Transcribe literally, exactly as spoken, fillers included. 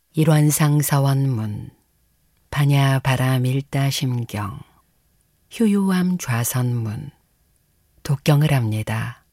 일원상 서원문 반야 바람 일다 심경 효요함 좌선문 독경을 합니다.